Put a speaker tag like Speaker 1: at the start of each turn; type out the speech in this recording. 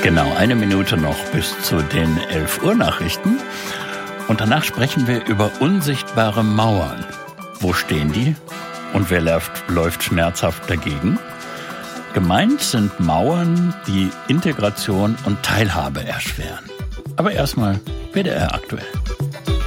Speaker 1: Genau, 1 Minute noch bis zu den 11 Uhr Nachrichten. Und danach sprechen wir über unsichtbare Mauern. Wo stehen die? Und wer läuft schmerzhaft dagegen? Gemeint sind Mauern, die Integration und Teilhabe erschweren. Aber erstmal WDR aktuell.